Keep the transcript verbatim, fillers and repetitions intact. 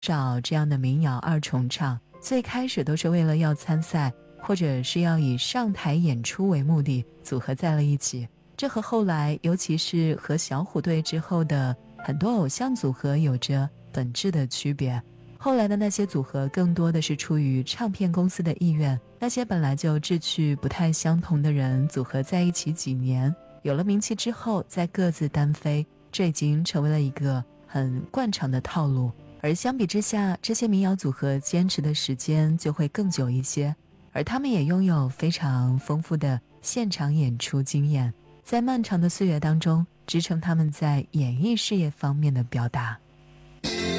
少这样的民谣二重唱，最开始都是为了要参赛，或者是要以上台演出为目的组合在了一起。这和后来尤其是和小虎队之后的很多偶像组合有着本质的区别。后来的那些组合更多的是出于唱片公司的意愿，那些本来就志趣不太相同的人组合在一起几年，有了名气之后再各自单飞，这已经成为了一个很惯常的套路。而相比之下，这些民谣组合坚持的时间就会更久一些，而他们也拥有非常丰富的现场演出经验，在漫长的岁月当中支撑他们在演艺事业方面的表达。